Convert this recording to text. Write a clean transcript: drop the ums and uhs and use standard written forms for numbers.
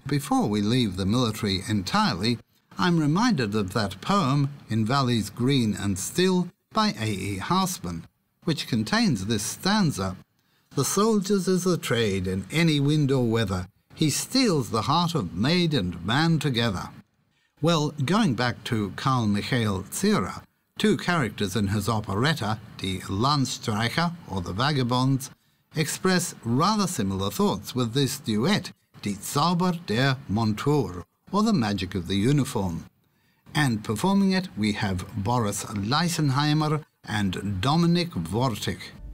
Before we leave the military entirely, I'm reminded of that poem, In Valleys Green and Still, by A.E. Housman, which contains this stanza: "The soldier's is the trade in any wind or weather. He steels the heart of maid and man together." Well, going back to Carl Michael Zierer, two characters in his operetta, Die Landstreicher, or the Vagabonds, express rather similar thoughts with this duet, Die Zauber der Montur, or the magic of the uniform. And performing it, we have Boris Leichenheimer and Dominik Wortig.